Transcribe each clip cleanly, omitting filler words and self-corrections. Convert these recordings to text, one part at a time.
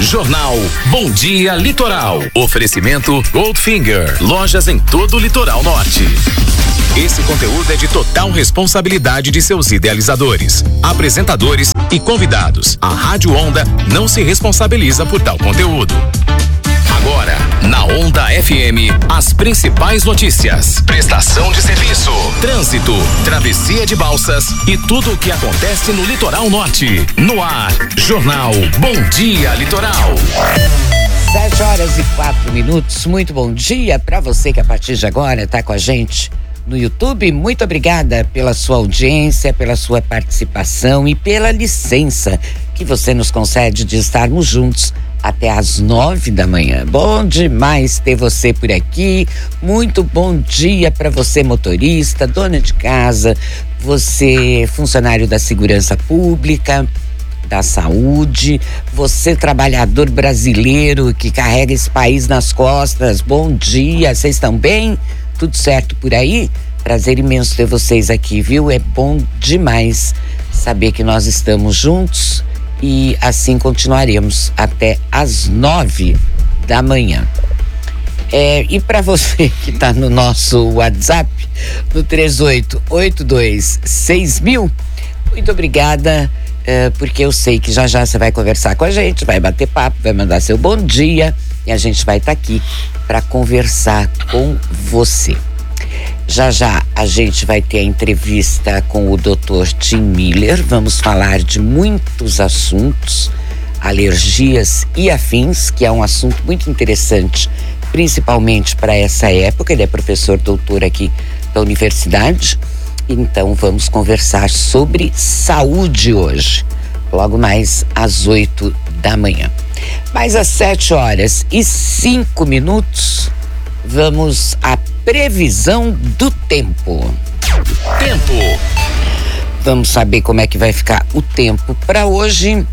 Jornal Bom Dia Litoral. Oferecimento Goldfinger, lojas em todo o litoral norte. Esse conteúdo é de total responsabilidade de seus idealizadores, apresentadores e convidados. A Rádio Onda não se responsabiliza por tal conteúdo. Agora, na Onda FM, as principais notícias, prestação de serviço, trânsito, travessia de balsas e tudo o que acontece no litoral norte. No ar, Jornal Bom Dia Litoral. 7h04. Muito bom dia para você que a partir de agora está com a gente no YouTube. Muito obrigada pela sua audiência, pela sua participação e pela licença que você nos concede de estarmos juntos até às 9 da manhã. Bom demais ter você por aqui. Muito bom dia para você, motorista, dona de casa, você funcionário da segurança pública, da saúde, você trabalhador brasileiro que carrega esse país nas costas. Bom dia, vocês estão bem? Tudo certo por aí? Prazer imenso ter vocês aqui, viu? É bom demais saber que nós estamos juntos e assim continuaremos até às 9 da manhã. E para você que está no nosso WhatsApp, no 38826000, muito obrigada, porque eu sei que já você vai conversar com a gente, vai bater papo, vai mandar seu bom dia e a gente vai estar aqui para conversar com você. Já a gente vai ter a entrevista com o Dr. Tim Miller. Vamos falar de muitos assuntos, alergias e afins, que é um assunto muito interessante, principalmente para essa época. Ele é professor doutor aqui da universidade. Então vamos conversar sobre saúde hoje, logo mais às 8 da manhã. Mas às 7h05, vamos à previsão do tempo. Vamos saber como é que vai ficar o tempo para hoje.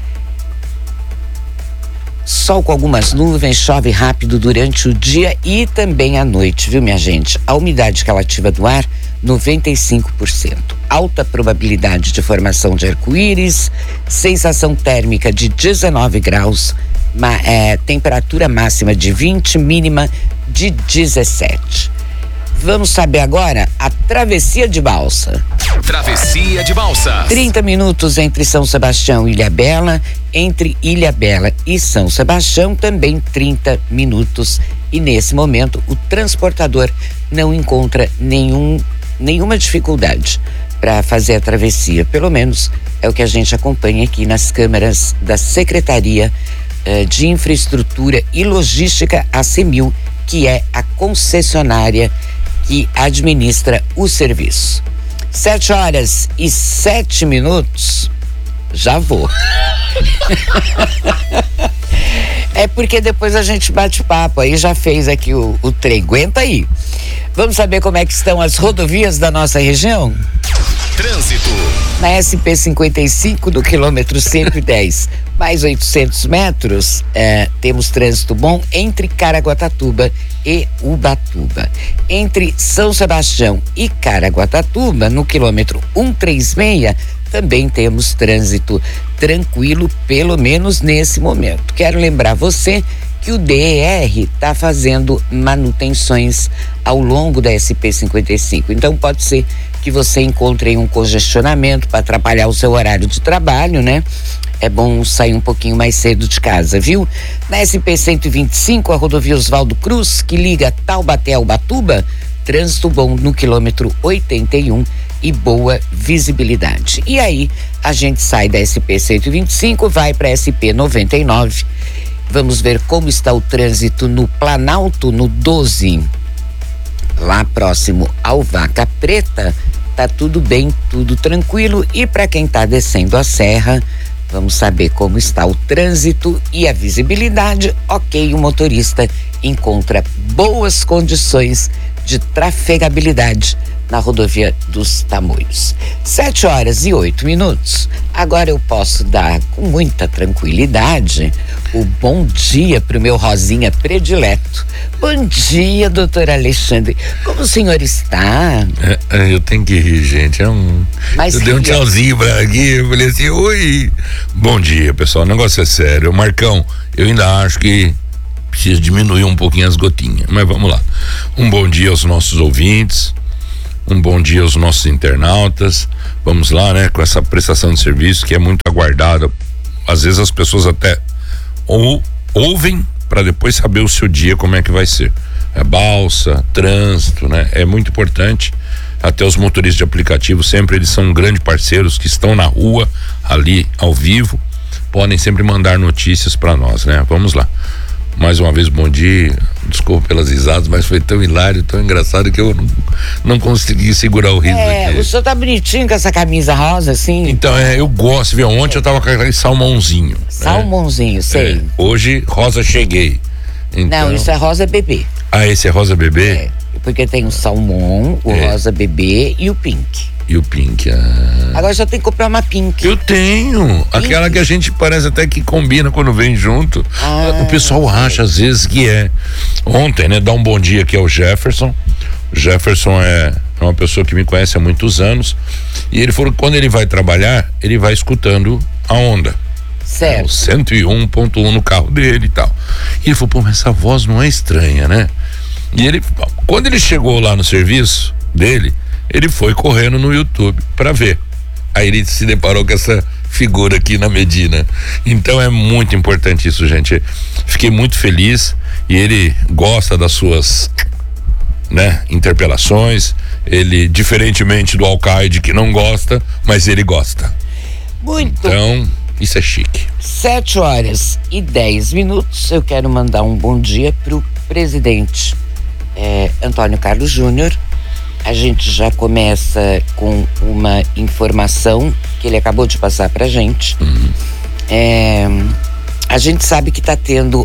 Sol com algumas nuvens, chove rápido durante o dia e também à noite, viu, minha gente? A umidade relativa do ar, 95%. Alta probabilidade de formação de arco-íris, sensação térmica de 19 graus, temperatura máxima de 20, mínima de 17. Vamos saber agora a travessia de balsa. Travessia de balsa. 30 minutos entre São Sebastião e Ilhabela. Entre Ilhabela e São Sebastião, também 30 minutos. E nesse momento, o transportador não encontra nenhuma dificuldade para fazer a travessia. Pelo menos é o que a gente acompanha aqui nas câmeras da Secretaria de Infraestrutura e Logística, a CEMIL, que é a concessionária que administra o serviço. 7h07. Já vou. É porque depois a gente bate papo, aí já fez aqui o trem. Aguenta aí. Vamos saber como é que estão as rodovias da nossa região? Trânsito. Na SP-55, do quilômetro 110, mais 800 metros, temos trânsito bom entre Caraguatatuba e Ubatuba. Entre São Sebastião e Caraguatatuba, no quilômetro 136, também temos trânsito tranquilo, pelo menos nesse momento. Quero lembrar você que o DER está fazendo manutenções ao longo da SP-55. Então pode ser que você encontre um congestionamento para atrapalhar o seu horário de trabalho, né? É bom sair um pouquinho mais cedo de casa, viu? Na SP-125, a rodovia Oswaldo Cruz, que liga Taubaté a Ubatuba, trânsito bom no quilômetro 81 e boa visibilidade. E aí, a gente sai da SP-125, vai para a SP-99. Vamos ver como está o trânsito no Planalto, no 12. Lá próximo ao Vaca Preta, tá tudo bem, tudo tranquilo. E para quem tá descendo a serra, vamos saber como está o trânsito e a visibilidade. Ok, o motorista encontra boas condições de trafegabilidade na rodovia dos Tamoios. 7h08. Agora eu posso dar com muita tranquilidade o bom dia para o meu Rosinha predileto. Bom dia, doutor Alexandre. Como o senhor está? Eu tenho que rir, gente. Eu dei um tchauzinho pra aqui, eu falei assim, oi. Bom dia, pessoal. O negócio é sério. Marcão, eu ainda acho que precisa diminuir um pouquinho as gotinhas, mas vamos lá. Um bom dia aos nossos ouvintes, um bom dia aos nossos internautas. Vamos lá, né, com essa prestação de serviço que é muito aguardada. Às vezes as pessoas até ouvem para depois saber o seu dia como é que vai ser. É balsa, trânsito, né? É muito importante. Até os motoristas de aplicativo, sempre eles são grandes parceiros que estão na rua, ali ao vivo, podem sempre mandar notícias para nós, né? Vamos lá. Mais uma vez, bom dia. Desculpa pelas risadas, mas foi tão hilário, tão engraçado que eu não consegui segurar o riso aqui. O senhor tá bonitinho com essa camisa rosa, assim? Então, eu gosto, viu? Ontem eu tava com aquele salmãozinho. Salmãozinho, sei. Hoje, rosa cheguei. Então... Não, isso é rosa bebê. Ah, esse é rosa bebê? Porque tem o salmão, o rosa bebê e o pink. E o pink, Agora só tem que comprar uma pink. Eu tenho. Aquela que a gente parece até que combina quando vem junto. O pessoal acha às vezes que é. Ontem, né? Dá um bom dia aqui ao Jefferson. O Jefferson é uma pessoa que me conhece há muitos anos. E ele falou que quando ele vai trabalhar, ele vai escutando a Onda. Certo. O 101.1 no carro dele e tal. E ele falou, pô, mas essa voz não é estranha, né? E ele, quando ele chegou lá no serviço dele, ele foi correndo no YouTube para ver. Aí ele se deparou com essa figura aqui na Medina. Então é muito importante isso, gente. Fiquei muito feliz e ele gosta das suas, né, interpelações. Ele, diferentemente do Alcaide, que não gosta, mas ele gosta. Muito. Então, isso é chique. 7h10. Eu quero mandar um bom dia pro presidente Antônio Carlos Júnior. A gente já começa com uma informação que ele acabou de passar pra gente. A gente sabe que tá tendo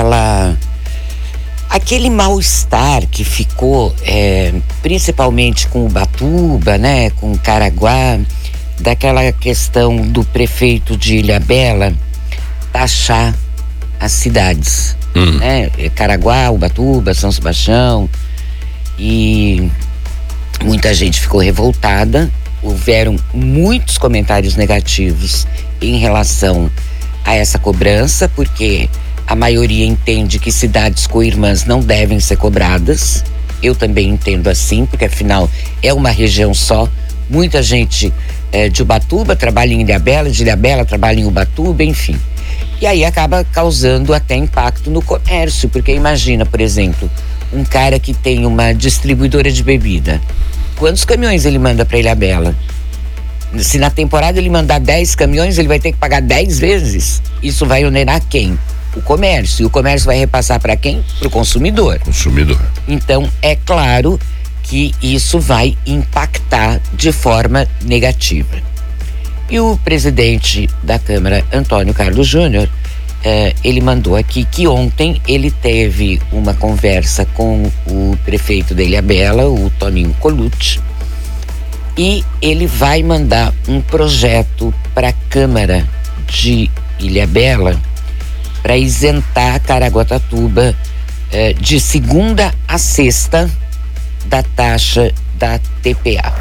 aquele mal-estar que ficou principalmente com Ubatuba, né, com Caraguá, daquela questão do prefeito de Ilhabela taxar as cidades, né? Caraguá, Ubatuba, São Sebastião, e muita gente ficou revoltada. Houveram muitos comentários negativos em relação a essa cobrança, porque a maioria entende que cidades co-irmãs não devem ser cobradas. Eu também entendo assim, porque afinal é uma região só. Muita gente de Ubatuba trabalha em Ilhabela, de Ilhabela trabalha em Ubatuba, enfim. E aí acaba causando até impacto no comércio, porque imagina, por exemplo, um cara que tem uma distribuidora de bebida. Quantos caminhões ele manda para Ilhabela? Se na temporada ele mandar 10 caminhões, ele vai ter que pagar 10 vezes. Isso vai onerar quem? O comércio. E o comércio vai repassar para quem? Para o consumidor. Então, é claro que isso vai impactar de forma negativa. E o presidente da Câmara, Antônio Carlos Júnior, ele mandou aqui que ontem ele teve uma conversa com o prefeito de Ilhabela, o Toninho Colucci, e ele vai mandar um projeto para a Câmara de Ilhabela para isentar Caraguatatuba de segunda a sexta da taxa da TPA.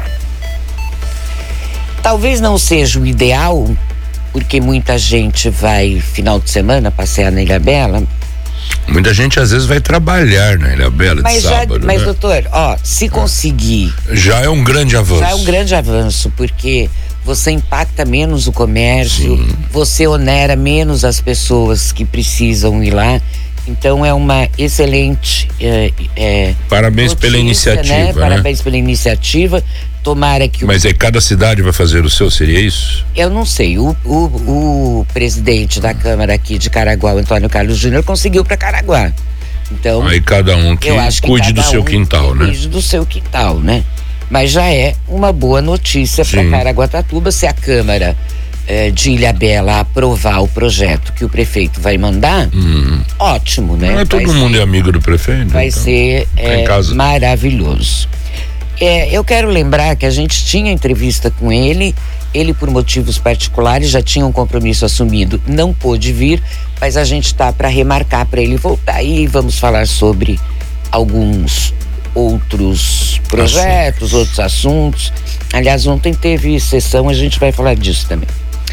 Talvez não seja o ideal, porque muita gente vai final de semana passear na Ilhabela. Muita gente às vezes vai trabalhar na Ilhabela de sábado, mas né? Doutor, se conseguir... Já é um grande avanço. Já é um grande avanço, porque você impacta menos o comércio, você onera menos as pessoas que precisam ir lá. Então é uma excelente parabéns pela iniciativa, né? Parabéns pela iniciativa. Tomara que Mas cada cidade vai fazer o seu, seria isso? Eu não sei. O presidente da Câmara aqui de Caraguá, o Antônio Carlos Júnior, conseguiu para Caraguá. Então, aí cada um que cuide do seu quintal, né? Cuide do seu quintal, né? Mas já é uma boa notícia para Caraguatatuba se a Câmara de Ilhabela aprovar o projeto que o prefeito vai mandar, ótimo, né? Não é todo mundo é amigo do prefeito. Vai ser maravilhoso. Eu quero lembrar que a gente tinha entrevista com ele por motivos particulares já tinha um compromisso assumido, não pôde vir, mas a gente está para remarcar para ele voltar e vamos falar sobre alguns outros projetos, outros assuntos. Aliás, ontem teve sessão, a gente vai falar disso também.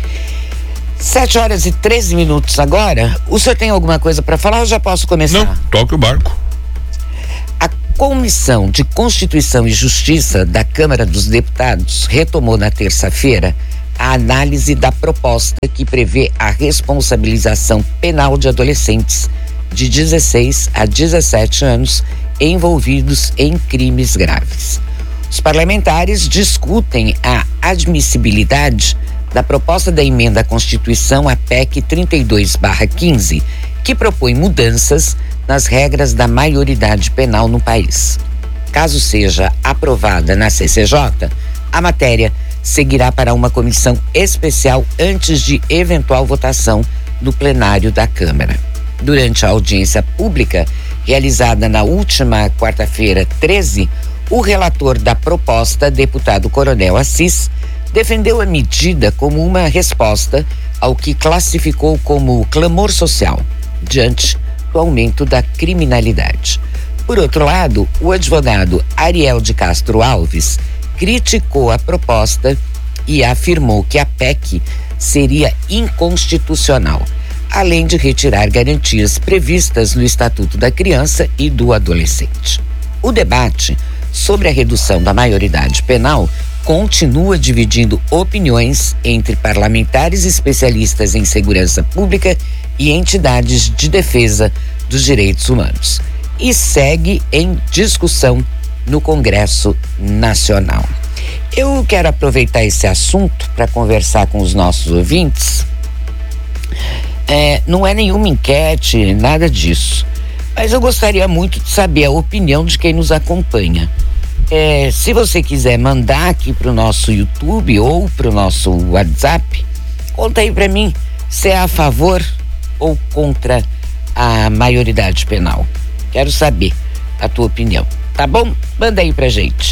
7h13 agora. O senhor tem alguma coisa para falar ou já posso começar? Não, toque o barco. A Comissão de Constituição e Justiça da Câmara dos Deputados retomou na terça-feira a análise da proposta que prevê a responsabilização penal de adolescentes de 16 a 17 anos envolvidos em crimes graves. Os parlamentares discutem a admissibilidade da proposta da emenda à Constituição, a PEC 32/15, que propõe mudanças nas regras da maioridade penal no país. Caso seja aprovada na CCJ, a matéria seguirá para uma comissão especial antes de eventual votação no plenário da Câmara. Durante a audiência pública realizada na última quarta-feira, 13, o relator da proposta, deputado Coronel Assis, defendeu a medida como uma resposta ao que classificou como clamor social diante do aumento da criminalidade. Por outro lado, o advogado Ariel de Castro Alves criticou a proposta e afirmou que a PEC seria inconstitucional, além de retirar garantias previstas no Estatuto da Criança e do Adolescente. O debate sobre a redução da maioridade penal continua dividindo opiniões entre parlamentares especialistas em segurança pública e entidades de defesa dos direitos humanos e segue em discussão no Congresso Nacional. Eu quero aproveitar esse assunto para conversar com os nossos ouvintes. Não é nenhuma enquete, nada disso, mas eu gostaria muito de saber a opinião de quem nos acompanha. Se você quiser mandar aqui pro nosso YouTube ou pro nosso WhatsApp, conta aí pra mim se é a favor ou contra a maioridade penal. Quero saber a tua opinião, tá bom? Manda aí pra gente.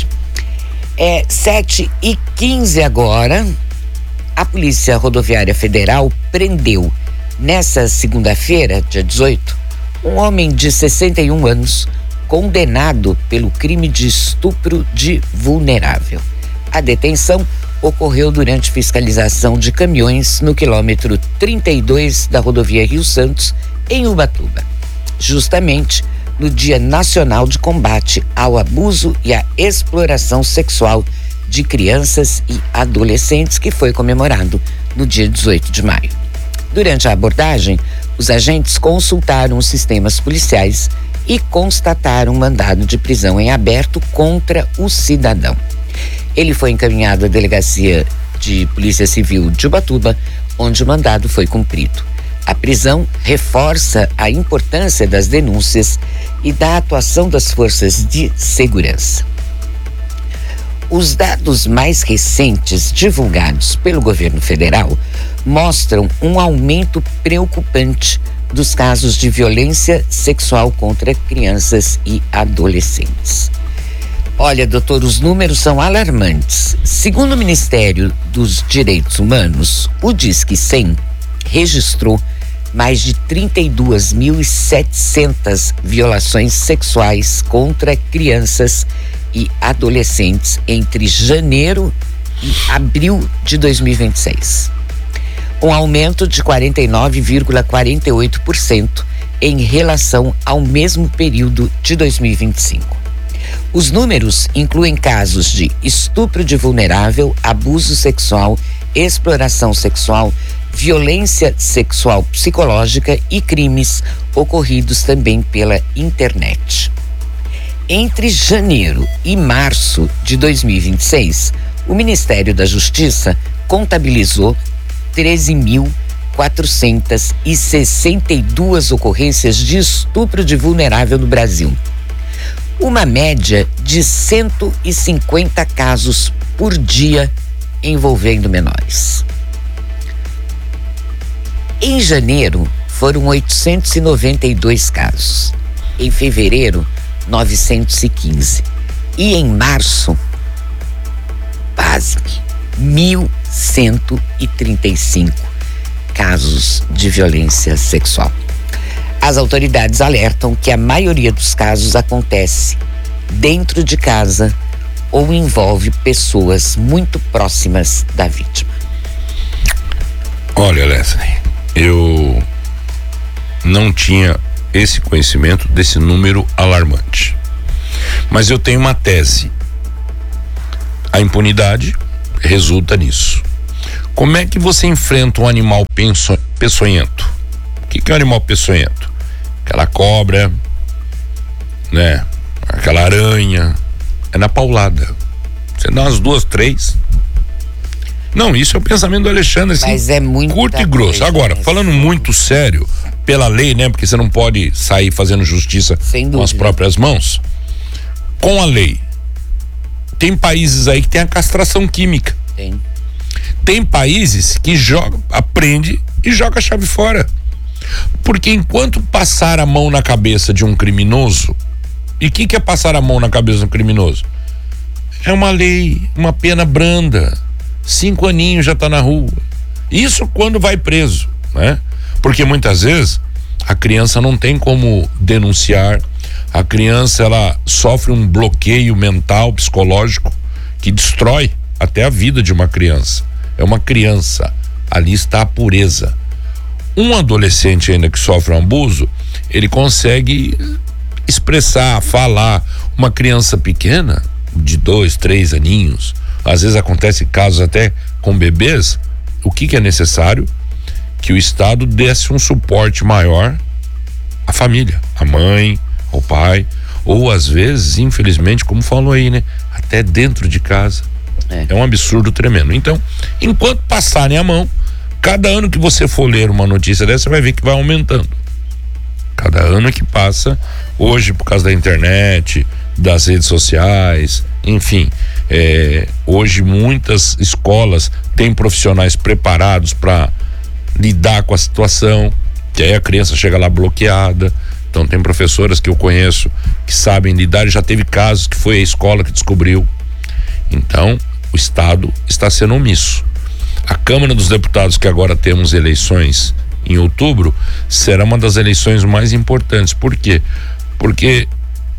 7h15 agora. A Polícia Rodoviária Federal prendeu nessa segunda-feira, dia 18, um homem de 61 anos condenado pelo crime de estupro de vulnerável. A detenção ocorreu durante fiscalização de caminhões no quilômetro 32 da rodovia Rio Santos, em Ubatuba, justamente no Dia Nacional de Combate ao Abuso e à Exploração Sexual de Crianças e Adolescentes, que foi comemorado no dia 18 de maio. Durante a abordagem, os agentes consultaram os sistemas policiais e constataram um mandado de prisão em aberto contra o cidadão. Ele foi encaminhado à Delegacia de Polícia Civil de Ubatuba, onde o mandado foi cumprido. A prisão reforça a importância das denúncias e da atuação das forças de segurança. Os dados mais recentes divulgados pelo governo federal mostram um aumento preocupante dos casos de violência sexual contra crianças e adolescentes. Olha, doutor, os números são alarmantes. Segundo o Ministério dos Direitos Humanos, o Disque 100 registrou mais de 32.700 violações sexuais contra crianças e adolescentes entre janeiro e abril de 2026. Um aumento de 49,48% em relação ao mesmo período de 2025. Os números incluem casos de estupro de vulnerável, abuso sexual, exploração sexual, violência sexual psicológica e crimes ocorridos também pela internet. Entre janeiro e março de 2026, o Ministério da Justiça contabilizou 13.462 ocorrências de estupro de vulnerável no Brasil. Uma média de 150 casos por dia envolvendo menores. Em janeiro, foram 892 casos. Em fevereiro, 915. E em março, pasme, 1.135 casos de violência sexual. As autoridades alertam que a maioria dos casos acontece dentro de casa ou envolve pessoas muito próximas da vítima. Olha, Leslie, eu não tinha esse conhecimento desse número alarmante. Mas eu tenho uma tese. A impunidade resulta nisso. Como é que você enfrenta um animal peçonhento? O que é um animal peçonhento? Aquela cobra, né? Aquela aranha. É na paulada. Você dá umas 2, 3. Não, isso é o pensamento do Alexandre, assim, mas é muito curto e grosso. Agora, falando muito sério, pela lei, né? Porque você não pode sair fazendo justiça com as próprias mãos. Com a lei, tem países aí que tem a castração química. Tem países que aprende e joga a chave fora. Porque enquanto passar a mão na cabeça de um criminoso, e o que é passar a mão na cabeça de um criminoso? É uma lei, uma pena branda. 5 aninhos já tá na rua. Isso quando vai preso, né? Porque muitas vezes a criança não tem como denunciar. A criança, ela sofre um bloqueio mental, psicológico, que destrói até a vida de uma criança. É uma criança, ali está a pureza. Um adolescente ainda que sofre um abuso, ele consegue expressar, falar. Uma criança pequena, de 2, 3 aninhos, às vezes acontece casos até com bebês. O que é necessário? Que o Estado desse um suporte maior à família, à mãe, ao pai, ou às vezes, infelizmente, como falou aí, né? Até dentro de casa. É um absurdo tremendo. Então, enquanto passarem a mão, cada ano que você for ler uma notícia dessa, você vai ver que vai aumentando. Cada ano que passa, hoje por causa da internet, das redes sociais, enfim, hoje muitas escolas têm profissionais preparados para lidar com a situação, que aí a criança chega lá bloqueada. Então tem professoras que eu conheço que sabem lidar, e já teve casos que foi a escola que descobriu. Então o Estado está sendo omisso. A Câmara dos Deputados, que agora temos eleições em outubro, será uma das eleições mais importantes. Por quê? Porque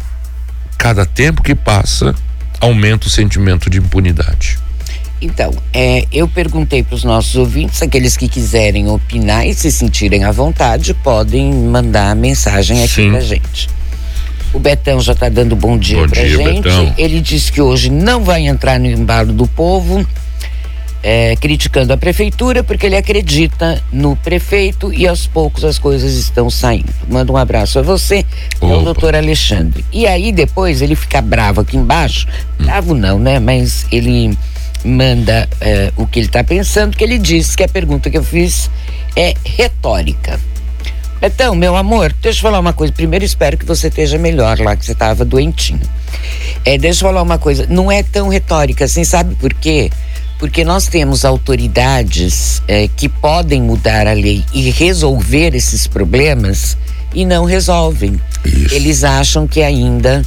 cada tempo que passa aumenta o sentimento de impunidade. Então, eu perguntei para os nossos ouvintes, aqueles que quiserem opinar e se sentirem à vontade, podem mandar mensagem aqui pra gente. O Betão já está dando bom dia pra gente. Betão. Ele disse que hoje não vai entrar no embalo do povo, criticando a prefeitura, porque ele acredita no prefeito e aos poucos as coisas estão saindo. Manda um abraço a você, o doutor Alexandre. E aí depois ele fica bravo aqui embaixo, bravo não, né? Mas ele manda o que ele está pensando, que ele disse que a pergunta que eu fiz é retórica. Betão, meu amor, deixa eu falar uma coisa. Primeiro, espero que você esteja melhor lá, que você estava doentinho. Deixa eu falar uma coisa, não é tão retórica assim, sabe por quê? Porque nós temos autoridades que podem mudar a lei e resolver esses problemas e não resolvem. Isso. Eles acham que ainda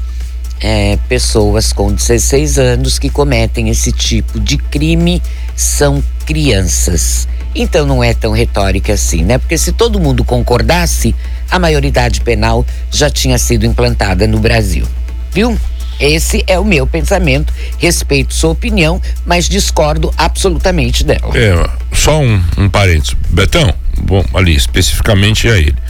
pessoas com 16 anos que cometem esse tipo de crime são crianças. Então não é tão retórica assim, né? Porque se todo mundo concordasse, a maioridade penal já tinha sido implantada no Brasil. Viu? Esse é o meu pensamento, respeito sua opinião, mas discordo absolutamente dela. Só um parênteses. Betão, bom, ali, especificamente a ele.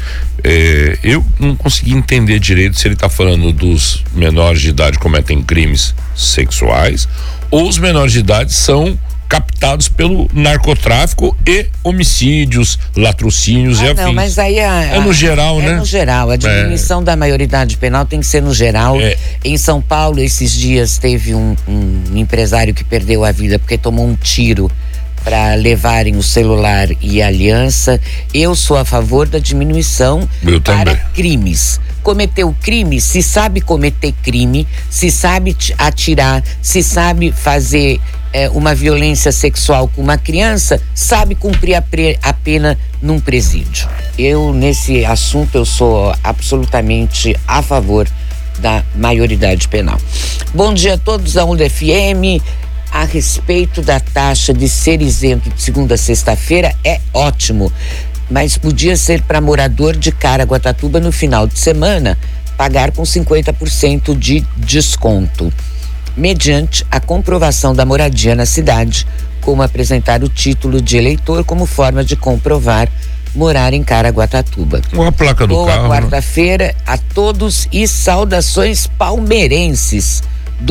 Eu não consegui entender direito se ele está falando dos menores de idade que cometem crimes sexuais ou os menores de idade são captados pelo narcotráfico e homicídios, latrocínios e afins. Não, mas aí é no geral, né? É no geral, a diminuição da maioridade penal tem que ser no geral. Em São Paulo, esses dias, teve um empresário que perdeu a vida porque tomou um tiro para levarem o celular e a aliança. Eu sou a favor da diminuição para crimes. Cometeu crime, se sabe cometer crime, se sabe atirar, se sabe fazer uma violência sexual com uma criança, sabe cumprir a pena num presídio. Eu, nesse assunto, eu sou absolutamente a favor da maioridade penal. Bom dia a todos da Onda FM. A respeito da taxa de ser isento de segunda a sexta-feira, é ótimo, mas podia ser para morador de Caraguatatuba no final de semana pagar com 50% de desconto, mediante a comprovação da moradia na cidade, como apresentar o título de eleitor como forma de comprovar morar em Caraguatatuba. Ou a placa do carro. Boa quarta-feira a todos e saudações palmeirenses.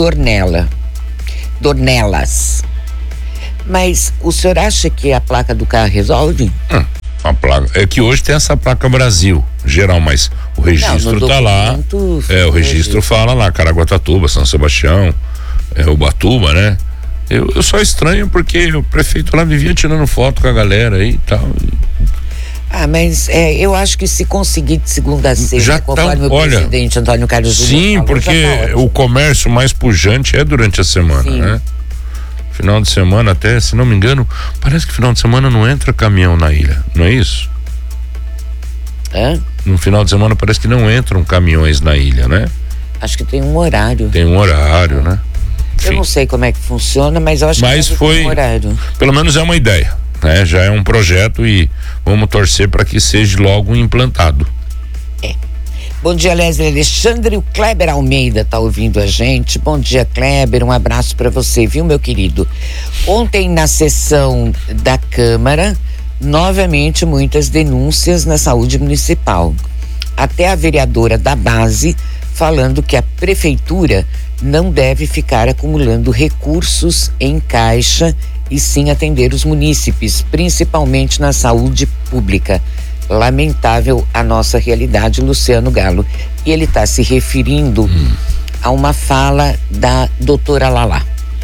Dornelas. Mas o senhor acha que a placa do carro resolve? A placa, é que hoje tem essa placa Brasil geral, mas o registro tá lá. O registro fala lá, Caraguatatuba, São Sebastião, Ubatuba, né? Eu só estranho porque o prefeito lá vivia tirando foto com a galera aí e tal. Mas eu acho que se conseguir de segunda a sexta, conforme o presidente Antônio Carlos Júnior falou, porque o comércio mais pujante é durante a semana, sim, né? Final de semana até, se não me engano, parece que final de semana não entra caminhão na ilha, não é isso? No final de semana parece que não entram caminhões na ilha, né? Acho que tem um horário. Tem um horário, né? Enfim. Eu não sei como é que funciona, mas eu acho que tem um horário. Pelo menos é uma ideia, né? Já é um projeto e vamos torcer para que seja logo implantado. Bom dia, Leslie Alexandre. O Kleber Almeida tá ouvindo a gente. Bom dia, Kleber. Um abraço para você, viu, meu querido? Ontem, na sessão da Câmara, novamente muitas denúncias na saúde municipal. Até a vereadora da base falando que a prefeitura não deve ficar acumulando recursos em caixa e sim atender os munícipes, principalmente na saúde pública. Lamentável a nossa realidade, Luciano Galo. E ele está se referindo a uma fala da doutora Lala.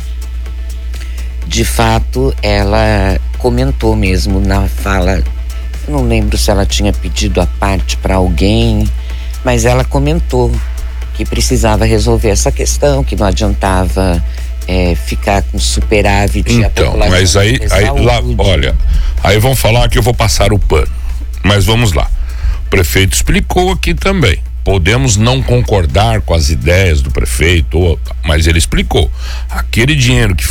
De fato, ela comentou mesmo na fala, eu não lembro se ela tinha pedido a parte para alguém, mas ela comentou que precisava resolver essa questão, que não adiantava ficar com superávit. Então, mas aí lá, olha, aí vão falar que eu vou passar o pano. Mas vamos lá, o prefeito explicou aqui também, podemos não concordar com as ideias do prefeito, mas ele explicou, aquele dinheiro que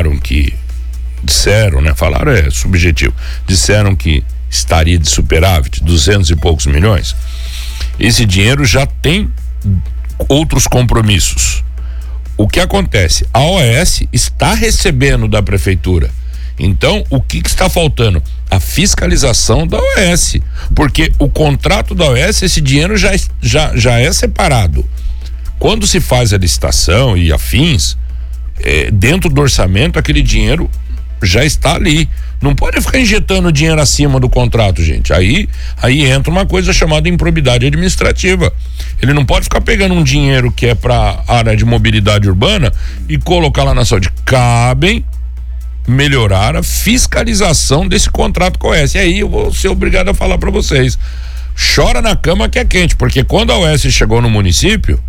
disseram, né, falaram é subjetivo, disseram que estaria de superávit, 200 e poucos milhões, esse dinheiro já tem outros compromissos. O que acontece? A OAS está recebendo da prefeitura. Então, o que está faltando? A fiscalização da OAS, porque o contrato da OAS, esse dinheiro já é separado. Quando se faz a licitação e afins, dentro do orçamento, aquele dinheiro já está ali. Não pode ficar injetando dinheiro acima do contrato, gente. Aí entra uma coisa chamada improbidade administrativa. Ele não pode ficar pegando um dinheiro que é para área de mobilidade urbana e colocar lá na saúde. Cabem melhorar a fiscalização desse contrato com a OAS. E aí eu vou ser obrigado a falar para vocês, chora na cama que é quente, porque quando a OAS chegou no município,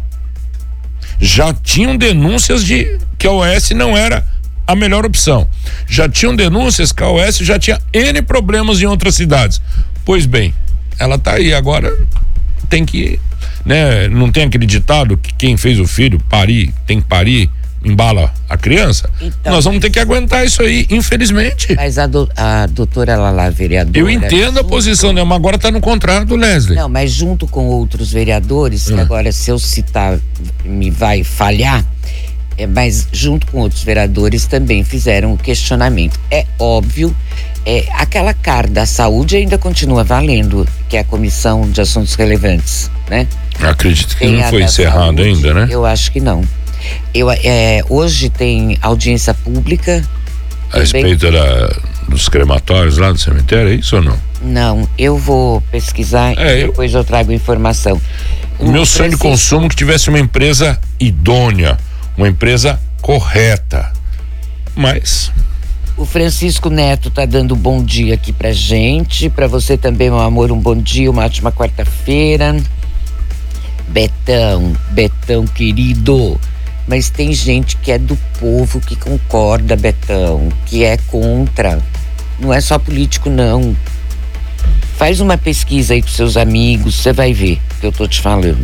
já tinham denúncias de que a OAS não era a melhor opção, já tinham denúncias que a OAS já tinha N problemas em outras cidades. Pois bem, ela tá aí agora, tem que, né, não tem aquele ditado que quem fez o filho tem que parir, embala a criança. Então, nós vamos ter que aguentar isso aí, infelizmente. Mas a doutora Lala, vereadora, eu entendo a posição dela, mas agora está no contrato, Leslie. Não, mas junto com outros vereadores, que agora se eu citar me vai falhar, mas junto com outros vereadores também fizeram um questionamento. É óbvio, aquela CAR da saúde ainda continua valendo, que é a Comissão de Assuntos Relevantes, né? Acredito que não foi encerrado ainda, né? Eu acho que não. Hoje tem audiência pública a respeito dos crematórios lá do cemitério, é isso ou não? Não, eu vou pesquisar e depois eu trago informação. O meu sonho de consumo é que tivesse uma empresa idônea, uma empresa correta, mas O Francisco Neto tá dando bom dia aqui pra gente. Pra você também, meu amor, um bom dia, uma ótima quarta-feira. Betão querido. Mas tem gente que é do povo que concorda, Betão, que é contra. Não é só político, não. Faz uma pesquisa aí com seus amigos, você vai ver o que eu tô te falando.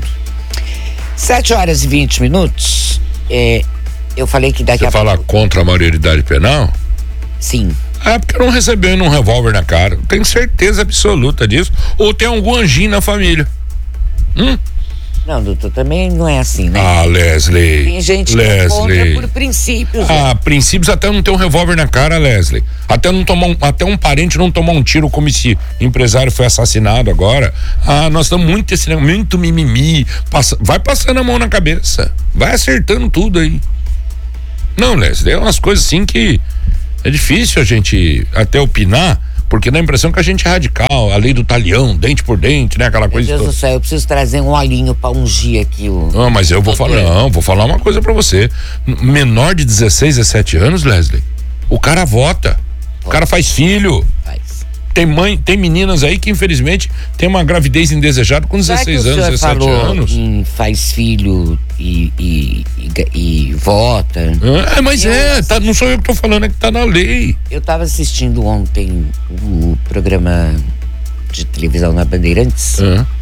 7h20. Eu falei que daqui a pouco... Você fala contra a maioridade penal? Sim. Porque não recebeu um revólver na cara. Tenho certeza absoluta disso. Ou tem algum anjinho na família. Não, doutor, também não é assim, né? Leslie. Tem gente que é contra por princípios. Princípios até não ter um revólver na cara, Leslie. Até um parente não tomar um tiro como esse empresário foi assassinado agora. Nós estamos muito mimimi. Vai passando a mão na cabeça. Vai acertando tudo aí. Não, Leslie, é umas coisas assim que é difícil a gente até opinar, porque dá a impressão que a gente é radical, a lei do talião, dente por dente, né? Aquela coisa. Meu Deus do céu, eu preciso trazer um olhinho pra ungir aqui o... Não, mas eu vou falar uma coisa pra você. Menor de 16, 17 anos, Leslie, o cara vota, o cara faz filho. Tem meninas aí que infelizmente tem uma gravidez indesejada com 16 anos, 17 anos. Faz filho e vota. Não sou eu que tô falando, é que tá na lei. Eu tava assistindo ontem o programa de televisão na Bandeirantes.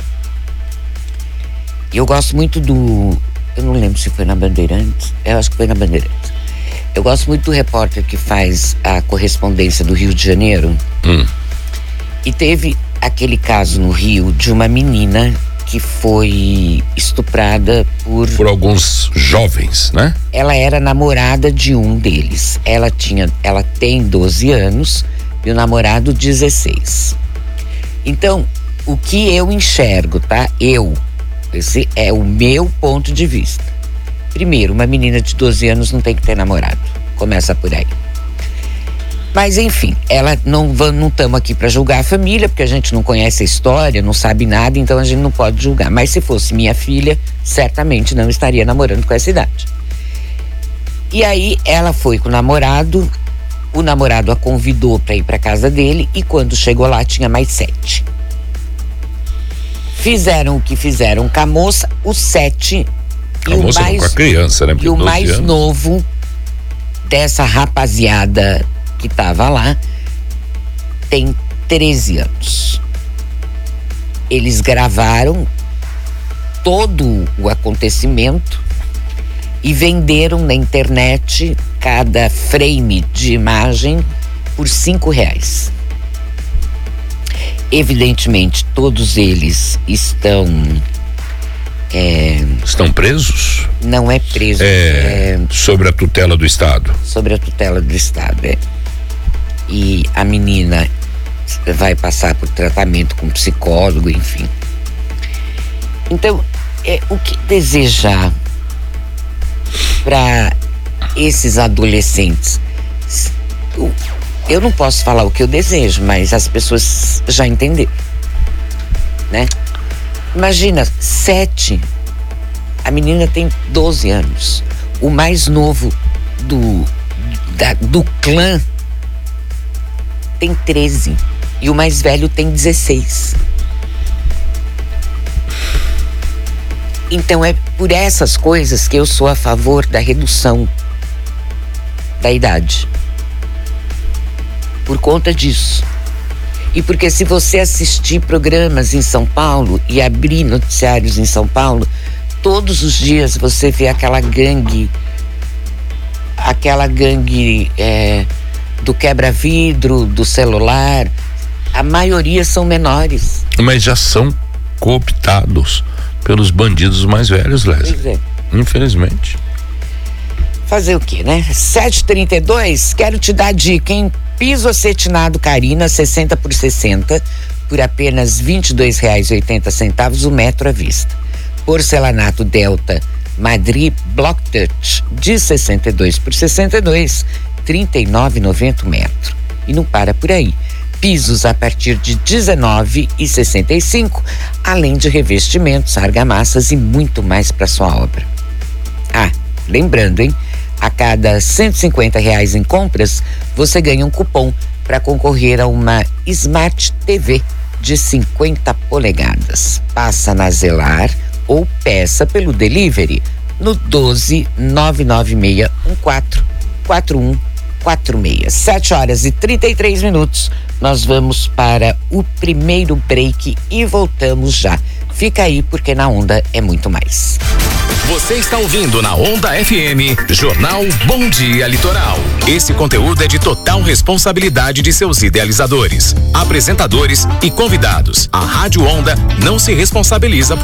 E eu gosto muito eu não lembro se foi na Bandeirantes, eu acho que foi na Bandeirantes. Eu gosto muito do repórter que faz a correspondência do Rio de Janeiro. E teve aquele caso no Rio de uma menina que foi estuprada por alguns jovens, né? Ela era namorada de um deles. Ela tem 12 anos e o namorado 16. Então, o que eu enxergo, tá? Esse é o meu ponto de vista. Primeiro, uma menina de 12 anos não tem que ter namorado. Começa por aí. Mas enfim, não estamos aqui para julgar a família, porque a gente não conhece a história, não sabe nada, então a gente não pode julgar. Mas se fosse minha filha, certamente não estaria namorando com essa idade. E aí ela foi com o namorado a convidou para ir para casa dele e quando chegou lá tinha mais 7. Fizeram o que fizeram com a moça, os 7 com a criança, né? E o mais novo dessa rapaziada que tava lá tem 13 anos. Eles gravaram todo o acontecimento e venderam na internet cada frame de imagem por R$5. Evidentemente, todos eles estão presos? Não é preso. Sobre a tutela do Estado. Sobre a tutela do Estado, E a menina vai passar por tratamento com psicólogo, enfim. Então, o que desejar para esses adolescentes? Eu não posso falar o que eu desejo, mas as pessoas já entenderam, né? Imagina, 7. A menina tem 12 anos. O mais novo do clã tem 13. E o mais velho tem 16. Então é por essas coisas que eu sou a favor da redução da idade. Por conta disso. E porque se você assistir programas em São Paulo e abrir noticiários em São Paulo, todos os dias você vê aquela gangue do quebra-vidro, do celular. A maioria são menores. Mas já são cooptados pelos bandidos mais velhos, Leslie. Pois é. Infelizmente. Fazer o quê, né? 7h32, quero te dar a dica, hein? Piso acetinado Carina, 60 por 60, por apenas R$22,80 o metro à vista. Porcelanato Delta Madrid Block Touch, de 62 por 62, R$39,90 o metro. E não para por aí. Pisos a partir de R$19,65, além de revestimentos, argamassas e muito mais para sua obra. Lembrando, hein? A cada R$150 em compras, você ganha um cupom para concorrer a uma Smart TV de 50 polegadas. Passa na Zelar ou peça pelo delivery no 12996144146. 7h33. Nós vamos para o primeiro break e voltamos já. Fica aí porque na Onda é muito mais. Você está ouvindo na Onda FM, Jornal Bom Dia Litoral. Esse conteúdo é de total responsabilidade de seus idealizadores, apresentadores e convidados. A Rádio Onda não se responsabiliza por